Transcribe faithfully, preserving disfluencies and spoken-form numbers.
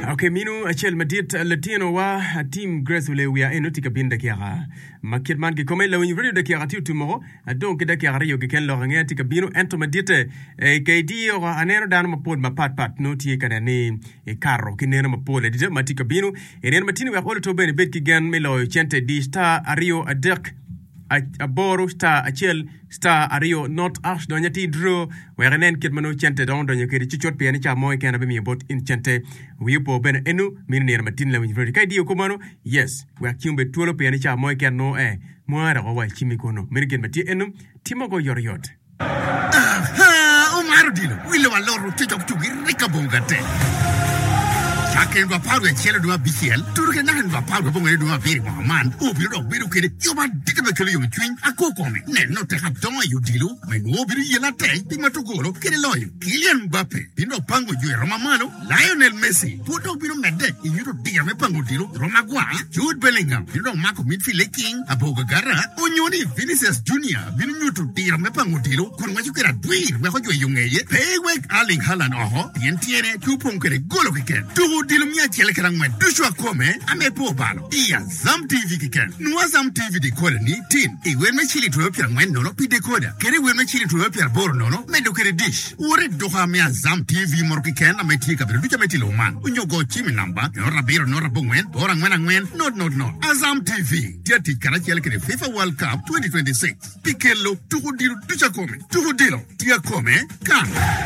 Okay, minu achel madit latino wa team Grace ule we are enotika binda kiara. Makit man ki komen la when you ready de kiara tiu tomorrow. Donc de kiara yo ken lo ngea tika bino ento madite e kaidi o anero dan ma pod ma pat pat no tie kana ni e carro kinero ma pod de matika bino e nen matini we all to ben bet ki gan me lo chente di star ario adek a boro star achel star ario not ash donya ti draw we renen kit mano chente don donya kedi chichot pe ni cha moy kana be mi bot in chente we po ben enu min ne matin la wini kai dio komano yes we akimbe tuolo pe ni cha moy ken no e mo ara ko wa chimi kono min gen mati enu timo go yor yot ah o maro dilo wile wa loro ti jok tu rika bongate Aken va paru e cielo dua B C L, turu ke nahan va paru bongo e dua biri man, o biro dok biro kede, yo ma dika me kele yo twin, ako kome, ne no te hap tonga yo dilo, me no biro yela te, di matugolo, kede loyo, Kylian Mbappe, bino pango yo Roma mano, Lionel Messi, puto biro mede, e yudo diga me pango dilo, Roma gua, Jude Bellingham, bino mako midfield king, aboga gara, onyoni Vinicius Junior, bino nyuto diga me pango dilo, kono wajo kera dwir, weko jo yungeye, peywek Erling Haaland oho, tientiene, tupong kede golo kiken, tuhu dilo mia chele kerang men dushwa kome ame po balo iya Zam T V kiken nuwa Zam T V decoder ni tin e wen me chili tuwe pia ngwen nono pi decoder kere wen me chili tuwe pia bor nono me do kere dish ure doha mea Zam T V mor kiken ame tika biro ducha me tilo man unyo go chimi namba nora biro nora bongwen ora ngwen ngwen not not not a Zam T V tia tikara chele kere FIFA World Cup twenty twenty-six pikelo tuhu dilo ducha kome tuhu dilo tia kome kan